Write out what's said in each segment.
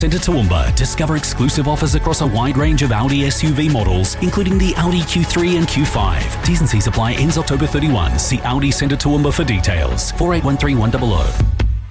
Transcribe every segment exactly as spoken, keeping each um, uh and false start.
Centre Toowoomba. Discover exclusive offers across a wide range of Audi S U V models, including the Audi Q three and Q five. T's and C's apply. Ends October thirty-first. See Audi Centre Toowoomba for details. four eight one three one zero zero.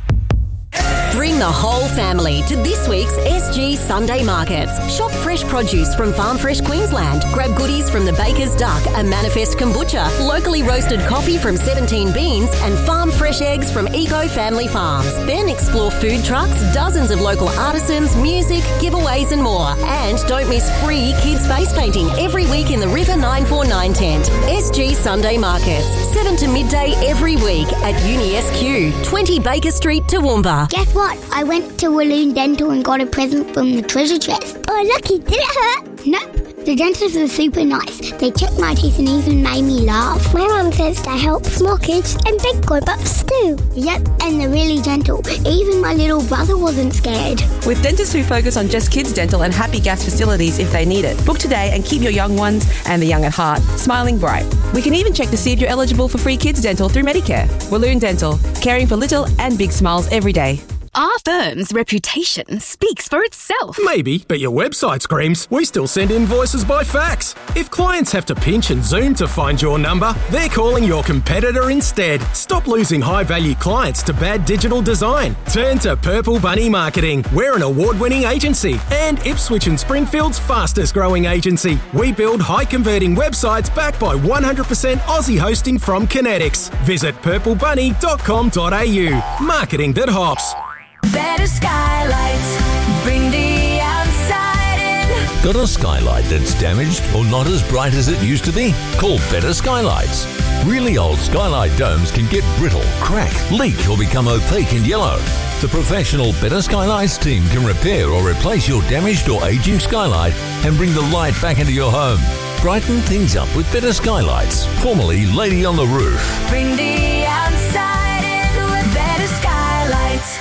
Bring the whole family to this week's S G Sunday Markets. Shop fresh produce from Farm Fresh Queensland. Grab goodies from the Baker's Duck and Manifest Kombucha, locally roasted coffee from seventeen Beans, and farm fresh eggs from Eco Family Farms. Then explore food trucks, dozens of local artisans, music, giveaways and more. And don't miss free kids face painting every week in the River nine four nine tent. S G Sunday Markets, seven to midday every week at Uni S Q, twenty Baker Street, Toowoomba. Guess what? I went to Walloon Dental and got a present from the treasure chest. Oh, lucky, did it hurt? Nope. The dentists are super nice. They checked my teeth and even made me laugh. My mum says they help small kids and big grown-ups too. Yep, and they're really gentle. Even my little brother wasn't scared. With dentists who focus on just kids' dental and happy gas facilities if they need it. Book today and keep your young ones and the young at heart smiling bright. We can even check to see if you're eligible for free kids' dental through Medicare. Walloon Dental, caring for little and big smiles every day. Our firm's reputation speaks for itself. Maybe, but your website screams. We still send invoices by fax. If clients have to pinch and zoom to find your number, they're calling your competitor instead. Stop losing high-value clients to bad digital design. Turn to Purple Bunny Marketing. We're an award-winning agency and Ipswich and Springfield's fastest-growing agency. We build high-converting websites backed by one hundred percent Aussie hosting from Kinetics. Visit purple bunny dot com dot a u. Marketing that hops. Better skylights, bring the outside in. Got a skylight that's damaged or not as bright as it used to be? Call Better Skylights. Really old skylight domes can get brittle, crack, leak or become opaque and yellow. The professional Better Skylights team can repair or replace your damaged or aging skylight and bring the light back into your home. Brighten things up with Better Skylights, formerly Lady on the Roof. Bring the outside in with Better Skylights.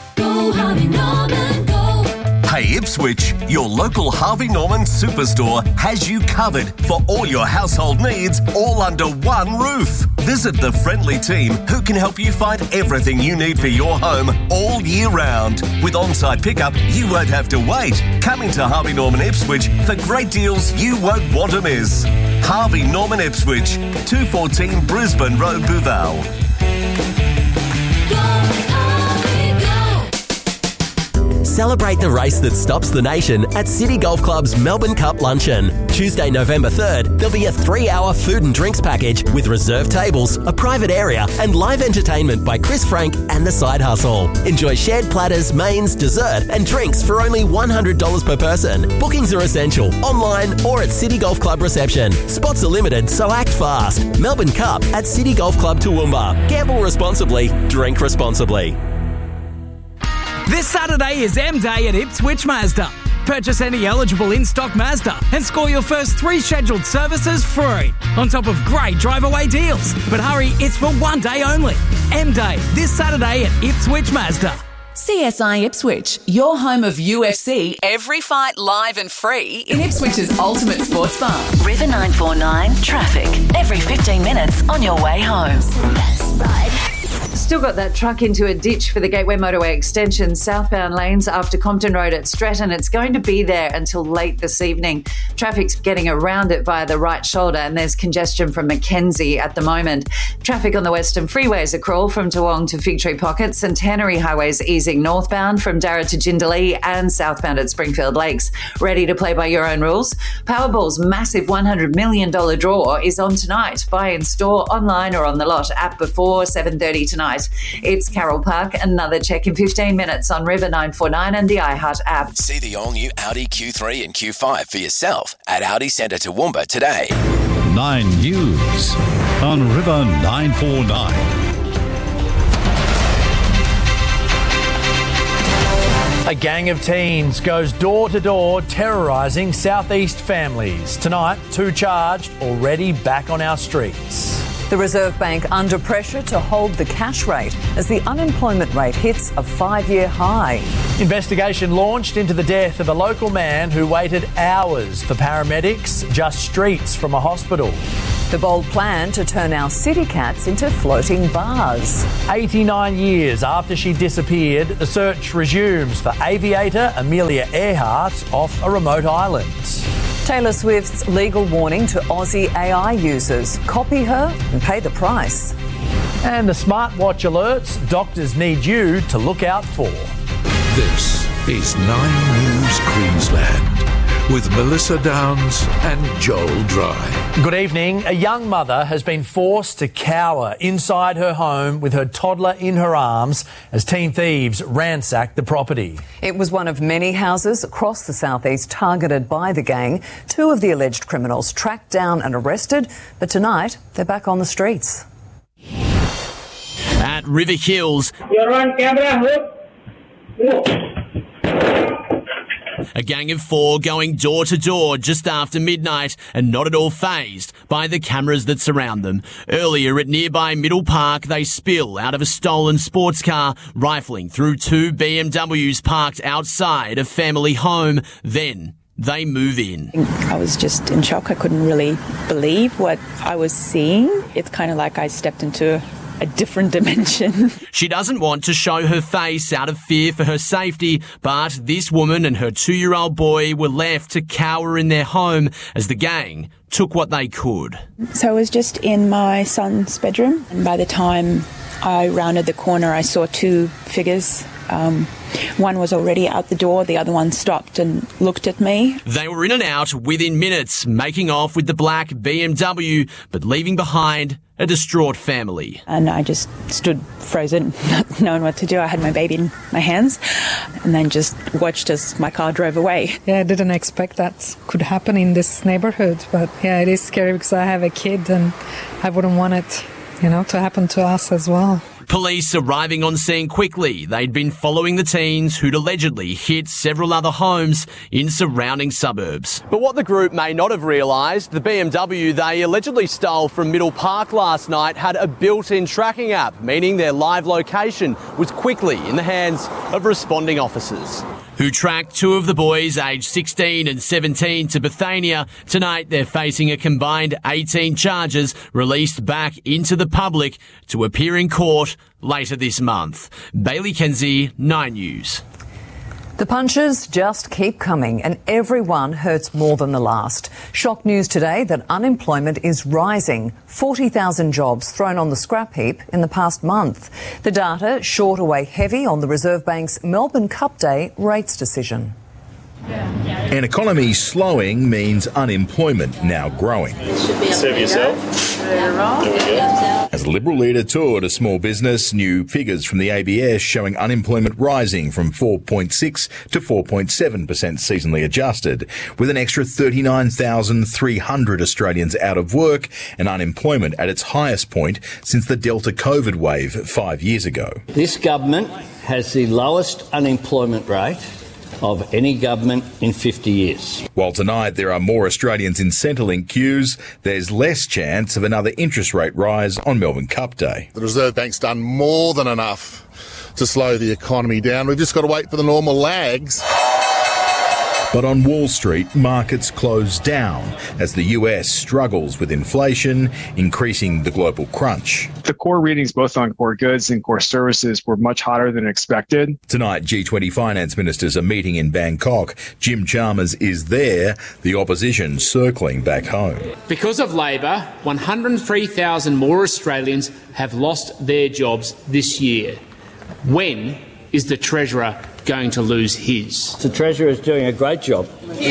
Go Harvey Norman, go. Hey Ipswich, your local Harvey Norman Superstore has you covered for all your household needs, all under one roof. Visit the friendly team who can help you find everything you need for your home all year round. With on-site pickup, you won't have to wait. Come into Harvey Norman Ipswich for great deals you won't want to miss. Harvey Norman Ipswich, two fourteen Brisbane Road, Bouval. Celebrate the race that stops the nation at City Golf Club's Melbourne Cup Luncheon. Tuesday, November third, there'll be a three-hour food and drinks package with reserved tables, a private area and live entertainment by Chris Frank and The Side Hustle. Enjoy shared platters, mains, dessert and drinks for only one hundred dollars per person. Bookings are essential, online or at City Golf Club reception. Spots are limited, so act fast. Melbourne Cup at City Golf Club Toowoomba. Gamble responsibly, drink responsibly. This Saturday is M-Day at Ipswich Mazda. Purchase any eligible in-stock Mazda and score your first three scheduled services free, on top of great drive-away deals. But hurry, it's for one day only. M-Day, this Saturday at Ipswich Mazda. C S I Ipswich, your home of U F C, every fight live and free in Ipswich's ultimate sports bar. River nine four nine, traffic, every fifteen minutes on your way home. Still got that truck into a ditch for the Gateway Motorway extension, southbound lanes after Compton Road at Stratton. It's going to be there until late this evening. Traffic's getting around it via the right shoulder and there's congestion from Mackenzie at the moment. Traffic on the western freeways a crawl from Toowong to Fig Tree Pocket. Centenary Highway's easing northbound from Darra to Jindalee and southbound at Springfield Lakes. Ready to play by your own rules? Powerball's massive one hundred million dollars draw is on tonight. Buy in store, online or on the lot app before seven thirty tonight. It's Carroll Park. Another check in fifteen minutes on River nine four nine and the iHeart app. See the all-new Audi Q three and Q five for yourself at Audi Centre Toowoomba today. Nine News on River nine four nine. A gang of teens goes door to door terrorising southeast families. Tonight, two charged, already back on our streets. The Reserve Bank under pressure to hold the cash rate as the unemployment rate hits a five-year high. Investigation launched into the death of a local man who waited hours for paramedics just streets from a hospital. The bold plan to turn our city cats into floating bars. eighty-nine years after she disappeared, the search resumes for aviator Amelia Earhart off a remote island. Taylor Swift's legal warning to Aussie A I users. Copy her and pay the price. And the smartwatch alerts doctors need you to look out for. This is Nine News Queensland with Melissa Downs and Joel Dry. Good evening. A young mother has been forced to cower inside her home with her toddler in her arms as teen thieves ransacked the property. It was one of many houses across the southeast targeted by the gang. Two of the alleged criminals tracked down and arrested, but tonight they're back on the streets. At River Hills, you're on camera. Look. Look. A gang of four going door to door just after midnight and not at all fazed by the cameras that surround them. Earlier at nearby Middle Park, they spill out of a stolen sports car, rifling through two B M Ws parked outside a family home. Then they move in. I was just in shock. I couldn't really believe what I was seeing. It's kind of like I stepped into a different dimension. She doesn't want to show her face out of fear for her safety, but this woman and her two-year-old boy were left to cower in their home as the gang took what they could. So I was just in my son's bedroom, and by the time I rounded the corner, I saw two figures. Um, one was already out the door, the other one stopped and looked at me. They were in and out within minutes, making off with the black B M W, but leaving behind a distraught family. And I just stood frozen, not knowing what to do. I had my baby in my hands and then just watched as my car drove away. Yeah, I didn't expect that could happen in this neighborhood, but yeah, it is scary because I have a kid and I wouldn't want it, you know, to happen to us as well. Police arriving on scene quickly. They'd been following the teens who'd allegedly hit several other homes in surrounding suburbs. But what the group may not have realised, the B M W they allegedly stole from Middle Park last night had a built-in tracking app, meaning their live location was quickly in the hands of responding officers, who tracked two of the boys aged sixteen and seventeen to Bethania. Tonight they're facing a combined eighteen charges, released back into the public to appear in court later this month. Bailey Kenzie, Nine News. The punches just keep coming and everyone hurts more than the last. Shock news today that unemployment is rising. forty thousand jobs thrown on the scrap heap in the past month. The data short away heavy on the Reserve Bank's Melbourne Cup Day rates decision. An economy slowing means unemployment now growing. Serve yourself. There we go. As the Liberal leader toured a small business, new figures from the A B S showing unemployment rising from four point six to four point seven percent seasonally adjusted, with an extra thirty-nine thousand three hundred Australians out of work and unemployment at its highest point since the Delta COVID wave five years ago. This government has the lowest unemployment rate of any government in fifty years. While tonight there are more Australians in Centrelink queues, there's less chance of another interest rate rise on Melbourne Cup Day. The Reserve Bank's done more than enough to slow the economy down. We've just got to wait for the normal lags. But on Wall Street, markets closed down as the U S struggles with inflation, increasing the global crunch. The core readings, both on core goods and core services, were much hotter than expected. Tonight, G twenty finance ministers are meeting in Bangkok. Jim Chalmers is there, the opposition circling back home. Because of Labor, one hundred three thousand more Australians have lost their jobs this year. When is the Treasurer going to lose his? The Treasurer is doing a great job.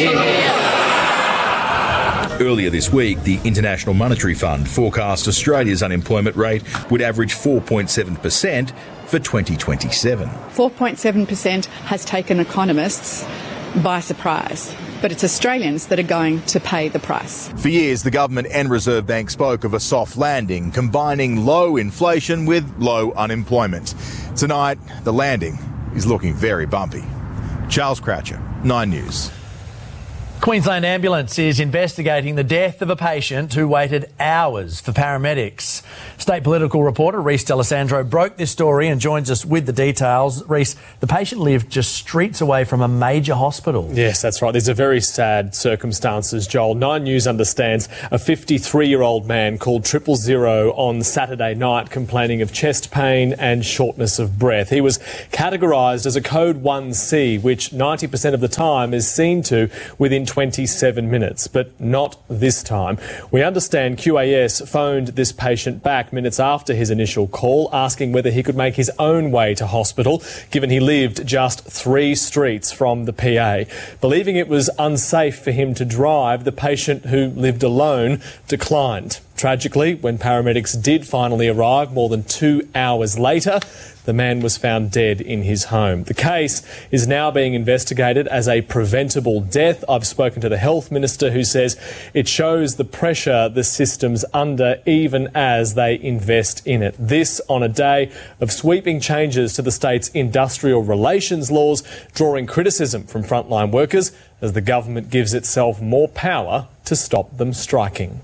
Yeah. Earlier this week, the International Monetary Fund forecast Australia's unemployment rate would average four point seven percent for twenty twenty-seven. four point seven percent has taken economists by surprise, but it's Australians that are going to pay the price. For years, the government and Reserve Bank spoke of a soft landing, combining low inflation with low unemployment. Tonight, the landing is looking very bumpy. Charles Croucher, Nine News. Queensland Ambulance is investigating the death of a patient who waited hours for paramedics. State political reporter Reese D'Alessandro broke this story and joins us with the details. Reese, the patient lived just streets away from a major hospital. Yes, that's right. These are very sad circumstances, Joel. Nine News understands a fifty-three-year-old man called triple zero on Saturday night complaining of chest pain and shortness of breath. He was categorised as a code one C, which ninety percent of the time is seen to within twenty-seven minutes, but not this time. We understand Q A S phoned this patient back minutes after his initial call, asking whether he could make his own way to hospital, given he lived just three streets from the P A. Believing it was unsafe for him to drive, the patient, who lived alone, declined. Tragically, when paramedics did finally arrive more than two hours later, the man was found dead in his home. The case is now being investigated as a preventable death. I've spoken to the Health Minister, who says it shows the pressure the system's under even as they invest in it. This on a day of sweeping changes to the state's industrial relations laws, drawing criticism from frontline workers as the government gives itself more power to stop them striking.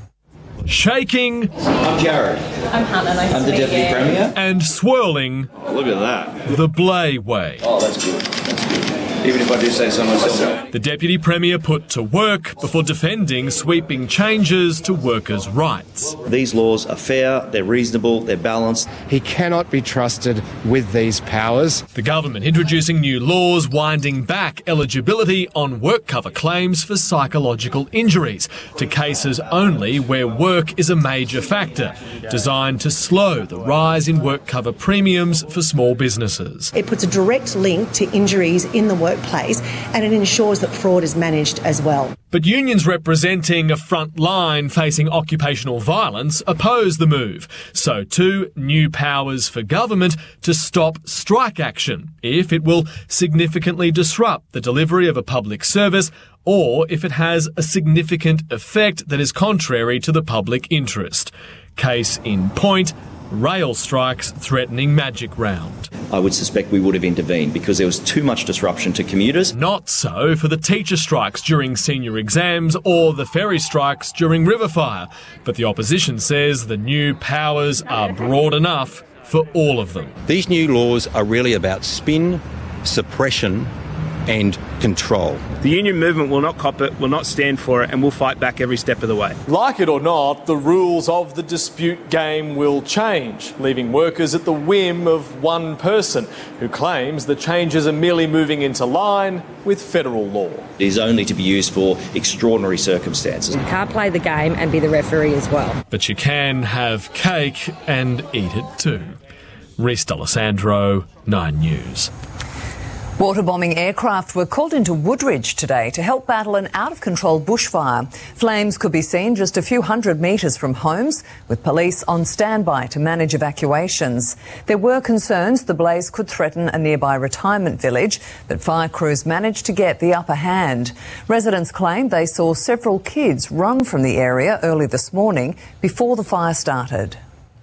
Shaking. I'm Jared. I'm Hannah. Nice I'm to the meet Deputy you. Premier. And swirling. Oh, look at that. The Blay way. Oh, that's good. That's good. Even if I do say so myself. The Deputy Premier put to work before defending sweeping changes to workers' rights. These laws are fair, they're reasonable, they're balanced. He cannot be trusted with these powers. The government introducing new laws winding back eligibility on work cover claims for psychological injuries to cases only where work is a major factor, designed to slow the rise in work cover premiums for small businesses. It puts a direct link to injuries in the workplace and it ensures that fraud is managed as well. But unions representing a front line facing occupational violence oppose the move. So too, new powers for government to stop strike action if it will significantly disrupt the delivery of a public service or if it has a significant effect that is contrary to the public interest. Case in point, rail strikes threatening Magic Round. I would suspect we would have intervened because there was too much disruption to commuters. Not so for the teacher strikes during senior exams or the ferry strikes during Riverfire. But the opposition says the new powers are broad enough for all of them. These new laws are really about spin, suppression and control. The union movement will not cop it, will not stand for it, and will fight back every step of the way. Like it or not, the rules of the dispute game will change, leaving workers at the whim of one person who claims the changes are merely moving into line with federal law. It is only to be used for extraordinary circumstances. You can't play the game and be the referee as well. But you can have cake and eat it too. Reese D'Alessandro, Nine News. Waterbombing aircraft were called into Woodridge today to help battle an out-of-control bushfire. Flames could be seen just a few hundred metres from homes, with police on standby to manage evacuations. There were concerns the blaze could threaten a nearby retirement village, but fire crews managed to get the upper hand. Residents claim they saw several kids run from the area early this morning before the fire started.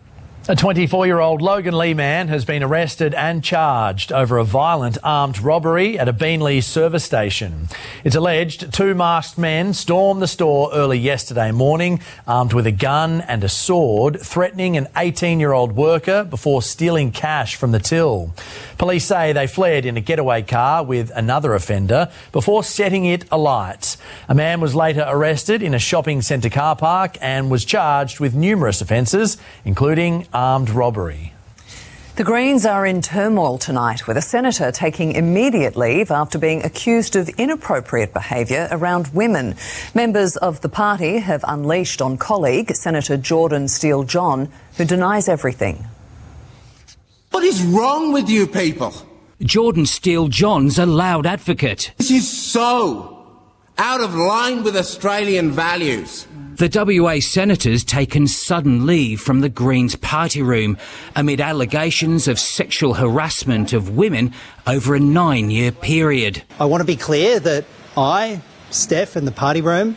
A twenty-four-year-old Logan Lee man has been arrested and charged over a violent armed robbery at a Beanley service station. It's alleged two masked men stormed the store early yesterday morning, armed with a gun and a sword, threatening an eighteen-year-old worker before stealing cash from the till. Police say they fled in a getaway car with another offender before setting it alight. A man was later arrested in a shopping centre car park and was charged with numerous offences, including armed robbery. The Greens are in turmoil tonight, with a senator taking immediate leave after being accused of inappropriate behaviour around women. Members of the party have unleashed on colleague Senator Jordan Steele-John, who denies everything. What is wrong with you people? Jordan Steele-John's a loud advocate. This is so out of line with Australian values. The W A senator's taken sudden leave from the Greens party room amid allegations of sexual harassment of women over a nine-year period. I want to be clear that I, Steph, and the party room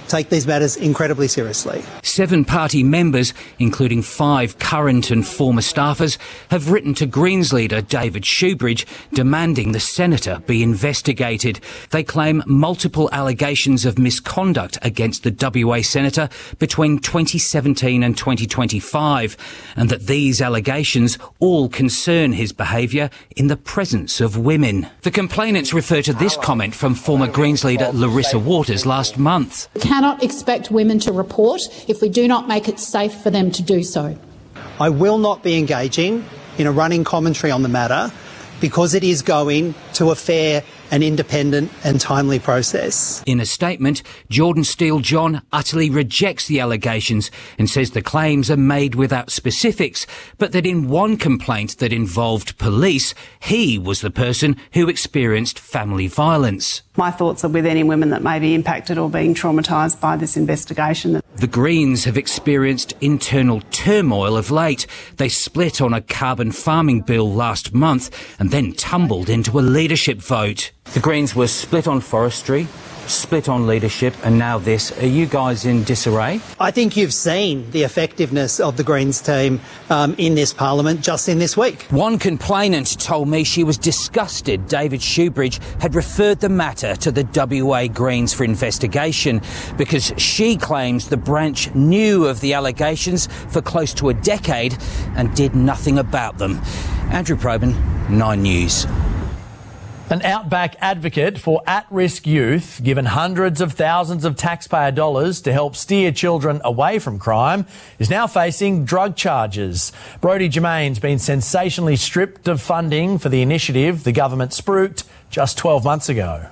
take these matters incredibly seriously. Seven party members, including five current and former staffers, have written to Greens leader David Shoebridge demanding the senator be investigated. They claim multiple allegations of misconduct against the W A senator between twenty seventeen and twenty twenty-five, and that these allegations all concern his behaviour in the presence of women. The complainants refer to this comment from former Greens leader Larissa Waters last month. We cannot expect women to report if we do not make it safe for them to do so. I will not be engaging in a running commentary on the matter because it is going to a fair and independent and timely process. In a statement, Jordan Steele-John utterly rejects the allegations and says the claims are made without specifics, but that in one complaint that involved police, he was the person who experienced family violence. My thoughts are with any women that may be impacted or being traumatised by this investigation. The Greens have experienced internal turmoil of late. They split on a carbon farming bill last month and then tumbled into a leadership vote. The Greens were split on forestry, split on leadership, and now this. Are you guys in disarray? I think you've seen the effectiveness of the Greens team um, in this parliament just in this week. One complainant told me she was disgusted David Shoebridge had referred the matter to the W A Greens for investigation because she claims the branch knew of the allegations for close to a decade and did nothing about them. Andrew Probyn, Nine News. An Outback advocate for at-risk youth, given hundreds of thousands of taxpayer dollars to help steer children away from crime, is now facing drug charges. Brodie Germain's been sensationally stripped of funding for the initiative the government spruiked just twelve months ago.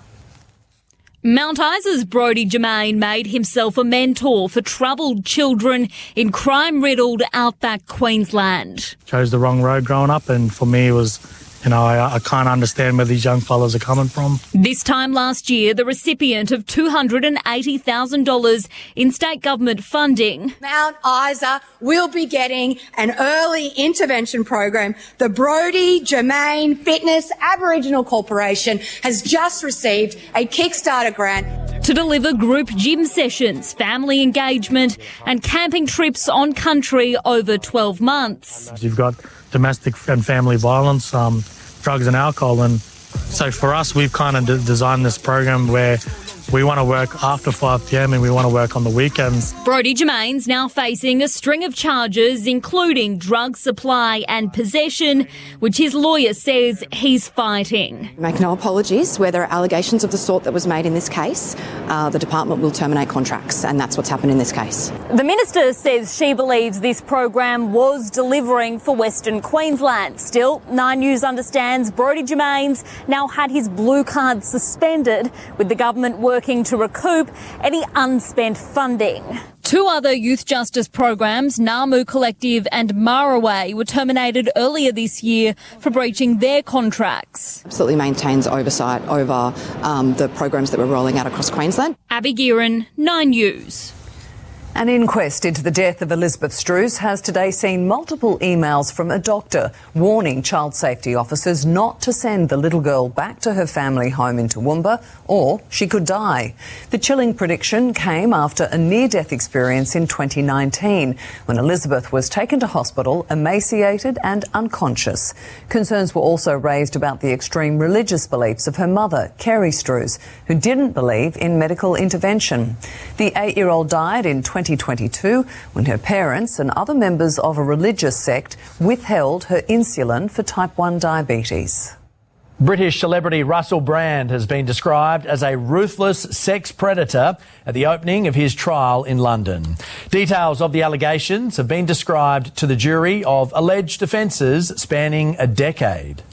Mount Isa's Brodie Germain made himself a mentor for troubled children in crime-riddled Outback Queensland. Chose the wrong road growing up, and for me it was... You know, I, I can't understand where these young fellas are coming from. This time last year, the recipient of two hundred eighty thousand dollars in state government funding. Mount Isa will be getting an early intervention program. The Brodie Germain Fitness Aboriginal Corporation has just received a Kickstarter grant to deliver group gym sessions, family engagement and camping trips on country over twelve months. You've got domestic and family violence, um, drugs and alcohol. And so for us, we've kind of de- designed this program where we want to work after five p.m. and we want to work on the weekends. Brodie Germain's now facing a string of charges, including drug supply and possession, which his lawyer says he's fighting. Make no apologies. Where there are allegations of the sort that was made in this case, uh, the department will terminate contracts, and that's what's happened in this case. The minister says she believes this program was delivering for Western Queensland. Still, Nine News understands Brodie Germain's now had his blue card suspended, with the government working to recoup any unspent funding. Two other youth justice programs, Namu Collective and Maraway, were terminated earlier this year for breaching their contracts. Absolutely maintains oversight over um, the programs that we're rolling out across Queensland. Abby Gearan, Nine News. An inquest into the death of Elizabeth Strews has today seen multiple emails from a doctor warning child safety officers not to send the little girl back to her family home in Toowoomba or she could die. The chilling prediction came after a near-death experience in twenty nineteen when Elizabeth was taken to hospital emaciated and unconscious. Concerns were also raised about the extreme religious beliefs of her mother, Kerry Strews, who didn't believe in medical intervention. The eight-year-old died in twenty twenty-two when her parents and other members of a religious sect withheld her insulin for type one diabetes. British celebrity Russell Brand has been described as a ruthless sex predator at the opening of his trial in London. Details of the allegations have been described to the jury of alleged offences spanning a decade.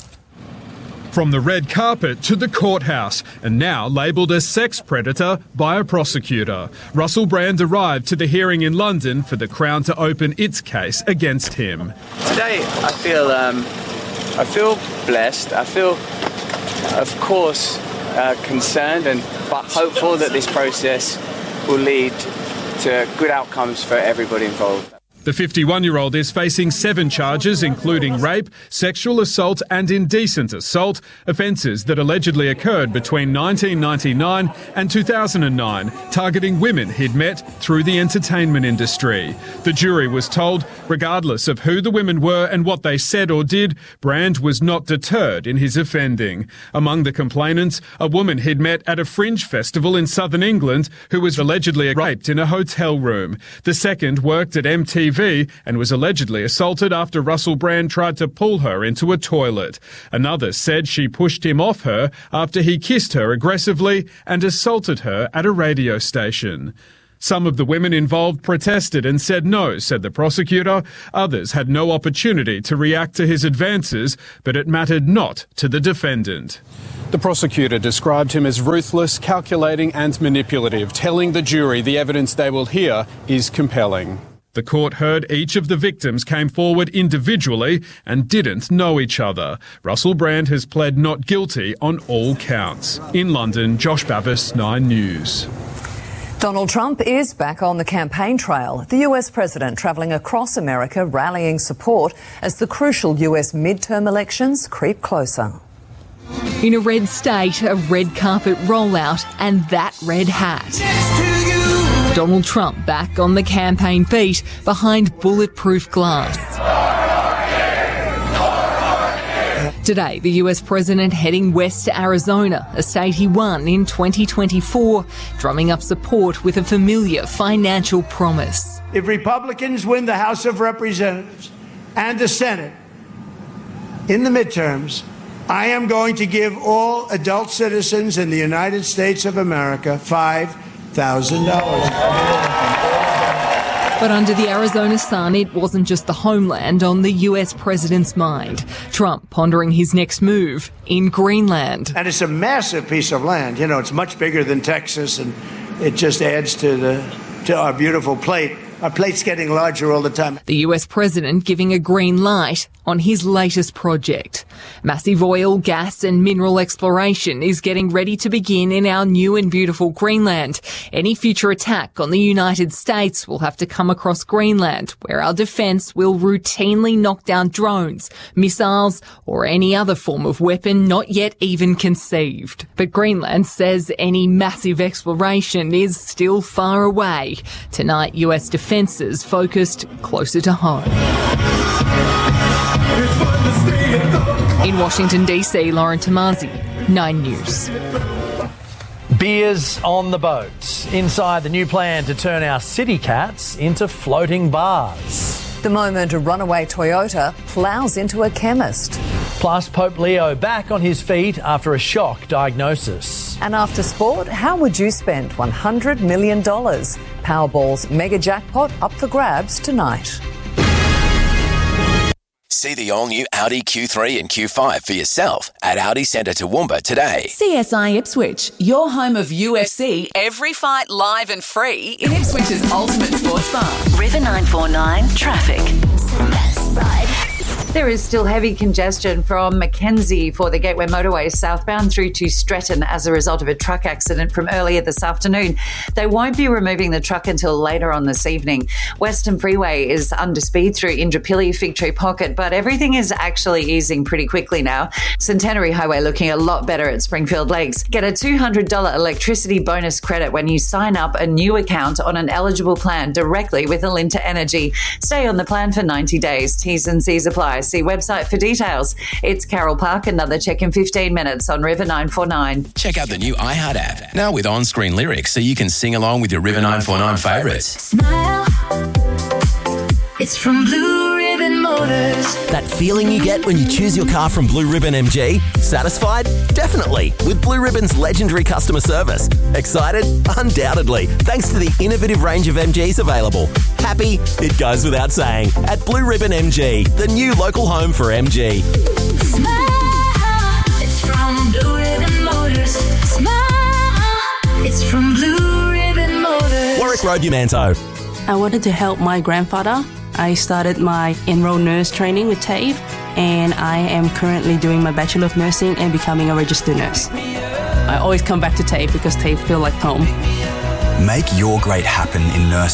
From the red carpet to the courthouse, and now labelled a sex predator by a prosecutor. Russell Brand arrived to the hearing in London for the Crown to open its case against him. Today I feel um, I feel blessed. I feel, of course, uh, concerned and but hopeful that this process will lead to good outcomes for everybody involved. The fifty-one-year-old is facing seven charges, including rape, sexual assault and indecent assault, offences that allegedly occurred between nineteen ninety-nine and two thousand nine, targeting women he'd met through the entertainment industry. The jury was told, regardless of who the women were and what they said or did, Brand was not deterred in his offending. Among the complainants, a woman he'd met at a fringe festival in southern England who was allegedly raped in a hotel room. The second worked at M T V and was allegedly assaulted after Russell Brand tried to pull her into a toilet. Another said she pushed him off her after he kissed her aggressively and assaulted her at a radio station. Some of the women involved protested and said no, said the prosecutor. Others had no opportunity to react to his advances, but it mattered not to the defendant. The prosecutor described him as ruthless, calculating and manipulative, telling the jury the evidence they will hear is compelling. The court heard each of the victims came forward individually and didn't know each other. Russell Brand has pled not guilty on all counts. In London, Josh Bavis, Nine News. Donald Trump is back on the campaign trail. The U S president travelling across America rallying support as the crucial U S midterm elections creep closer. In a red state, a red carpet rollout and that red hat. Donald Trump back on the campaign beat behind bulletproof glass. Today, the U S president heading west to Arizona, a state he won in twenty twenty-four, drumming up support with a familiar financial promise. If Republicans win the House of Representatives and the Senate in the midterms, I am going to give all adult citizens in the United States of America five thousand dollars. But under the Arizona sun, it wasn't just the homeland on the U S president's mind. Trump pondering his next move in Greenland. And it's a massive piece of land. You know, it's much bigger than Texas, and it just adds to the to our beautiful plate. Our plate's getting larger all the time. The U S president giving a green light on his latest project. Massive oil, gas and mineral exploration is getting ready to begin in our new and beautiful Greenland. Any future attack on the United States will have to come across Greenland, where our defence will routinely knock down drones, missiles or any other form of weapon not yet even conceived. But Greenland says any massive exploration is still far away. Tonight, U S defences focused closer to home. In Washington, D C, Lauren Tomasi, Nine News. Beers on the boat. Inside the new plan to turn our city cats into floating bars. The moment a runaway Toyota ploughs into a chemist. Plus, Pope Leo back on his feet after a shock diagnosis. And after sport, how would you spend one hundred million dollars? Powerball's mega jackpot up for grabs tonight. See the all-new Audi Q three and Q five for yourself at Audi Centre Toowoomba today. C S I Ipswich, your home of U F C, every fight live and free in Ipswich's ultimate sports bar. River nine four nine traffic. There is still heavy congestion from Mackenzie for the Gateway Motorway southbound through to Stretton as a result of a truck accident from earlier this afternoon. They won't be removing the truck until later on this evening. Western Freeway is under speed through Indooroopilly, Fig Tree Pocket, but everything is actually easing pretty quickly now. Centenary Highway looking a lot better at Springfield Lakes. Get a two hundred dollars electricity bonus credit when you sign up a new account on an eligible plan directly with Alinta Energy. Stay on the plan for ninety days. T's and C's apply. See website for details. It's Carol Park. Another check in fifteen minutes on River nine four nine. Check out the new iHeart app, now with on-screen lyrics so you can sing along with your River nine four nine favourites. Smile. It's from Blue Ribbon Motors. That feeling you get when you choose your car from Blue Ribbon M G? Satisfied? Definitely, with Blue Ribbon's legendary customer service. Excited? Undoubtedly, thanks to the innovative range of M Gs available. Happy? It goes without saying. At Blue Ribbon M G, the new local home for M G. Smile. It's from Blue Ribbon Motors. Smile. It's from Blue Ribbon Motors. Warwick Road, Umanto. I wanted to help my grandfather. I started my enrolled nurse training with TAFE, and I am currently doing my Bachelor of Nursing and becoming a registered nurse. I always come back to TAFE because TAFE feels like home. Make your great happen in nursing.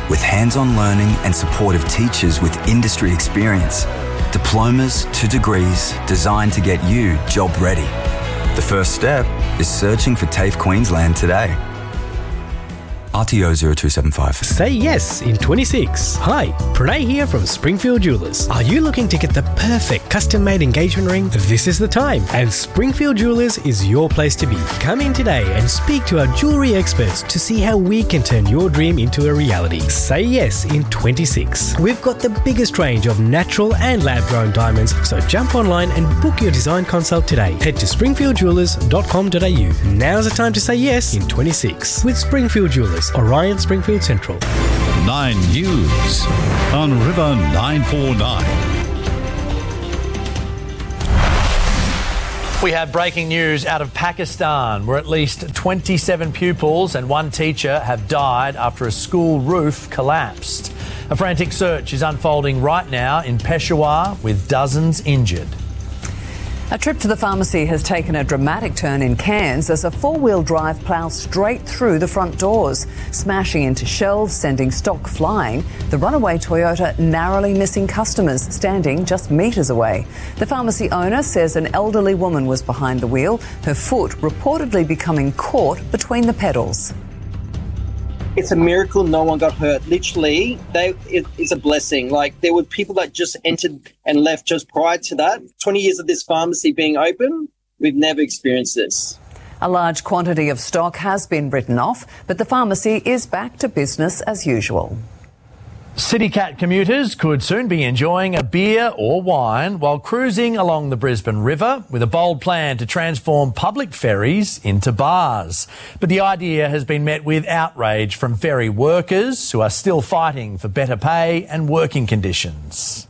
with hands-on learning and supportive teachers with industry experience. Diplomas to degrees designed to get you job ready. The first step is searching for TAFE Queensland today. R T O zero two seven five. Say yes in twenty-six. Hi, Pranay here from Springfield Jewelers. Are you looking to get the perfect custom-made engagement ring? This is the time, and Springfield Jewelers is your place to be. Come in today and speak to our jewellery experts to see how we can turn your dream into a reality. Say yes in twenty-six. We've got the biggest range of natural and lab-grown diamonds, so jump online and book your design consult today. Head to springfield jewelers dot com dot a u. Now's the time to say yes in twenty-six with Springfield Jewelers, Orion Springfield Central. Nine News on River nine four nine. We have breaking news out of Pakistan, where at least twenty-seven pupils and one teacher have died after a school roof collapsed. A frantic search is unfolding right now in Peshawar, with dozens injured. A trip to the pharmacy has taken a dramatic turn in Cairns as a four-wheel drive ploughs straight through the front doors, smashing into shelves, sending stock flying. The runaway Toyota narrowly missing customers standing just metres away. The pharmacy owner says an elderly woman was behind the wheel, her foot reportedly becoming caught between the pedals. It's a miracle no one got hurt. Literally, they, it, it's a blessing. Like, there were people that just entered and left just prior to that. twenty years of this pharmacy being open, we've never experienced this. A large quantity of stock has been written off, but the pharmacy is back to business as usual. CityCat commuters could soon be enjoying a beer or wine while cruising along the Brisbane River with a bold plan to transform public ferries into bars. But the idea has been met with outrage from ferry workers who are still fighting for better pay and working conditions.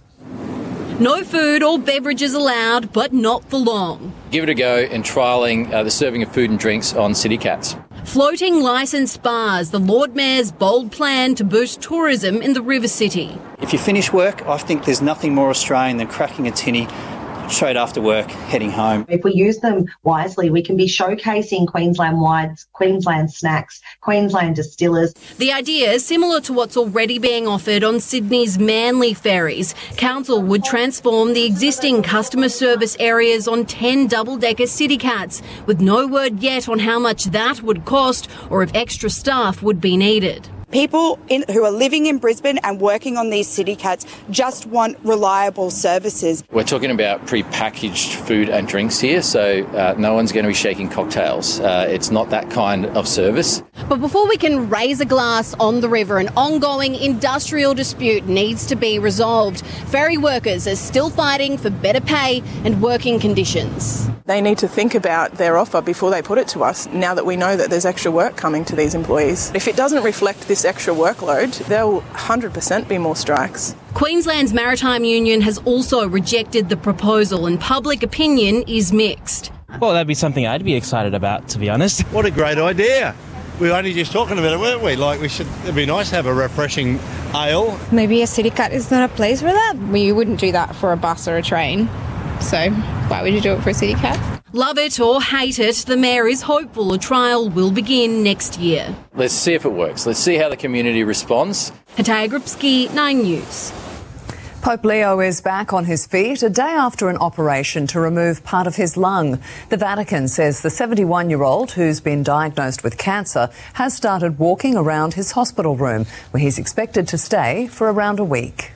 No food or beverages allowed, but not for long. Give it a go in trialling uh, the serving of food and drinks on CityCats. Floating licensed bars, the Lord Mayor's bold plan to boost tourism in the River City. If you finish work, I think there's nothing more Australian than cracking a tinny straight after work, heading home. If we use them wisely, we can be showcasing Queensland wines, Queensland snacks, Queensland distillers. The idea is similar to what's already being offered on Sydney's Manly ferries. Council would transform the existing customer service areas on ten double-decker CityCats, with no word yet on how much that would cost or if extra staff would be needed. People in, who are living in Brisbane and working on these CityCats just want reliable services. We're talking about pre-packaged food and drinks here, so uh, no one's going to be shaking cocktails. Uh, it's not that kind of service. But before we can raise a glass on the river, an ongoing industrial dispute needs to be resolved. Ferry workers are still fighting for better pay and working conditions. They need to think about their offer before they put it to us, now that we know that there's extra work coming to these employees. If it doesn't reflect this extra workload, there'll one hundred percent be more strikes. Queensland's Maritime Union has also rejected the proposal, and public opinion is mixed. Well, that'd be something I'd be excited about, to be honest. What a great idea. We were only just talking about it, weren't we? Like, we should, it'd be nice to have a refreshing ale. Maybe a CityCat is not a place for that. Well, you wouldn't do that for a bus or a train. So why would you do it for a CityCat? Love it or hate it, the Mayor is hopeful a trial will begin next year. Let's see if it works. Let's see how the community responds. Hataya Gripsky, Nine News. Pope Leo is back on his feet a day after an operation to remove part of his lung. The Vatican says the seventy-one-year-old, who's been diagnosed with cancer, has started walking around his hospital room, where he's expected to stay for around a week.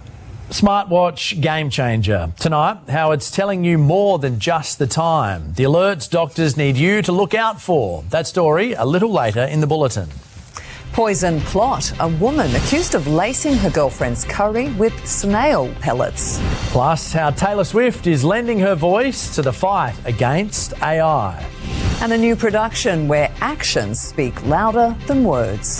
Smartwatch game changer. Tonight, how it's telling you more than just the time. The alerts doctors need you to look out for. That story a little later in the bulletin. Poison plot. A woman accused of lacing her girlfriend's curry with snail pellets. Plus, how Taylor Swift is lending her voice to the fight against A I. And a new production where actions speak louder than words.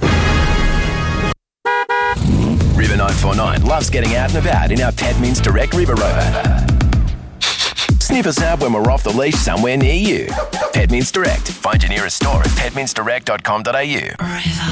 River nine four nine loves getting out and about in our Petmins Direct River Rover. Sniff us out when we're off the leash somewhere near you. Petmins Direct. Find your nearest store at petmins direct dot com dot a u.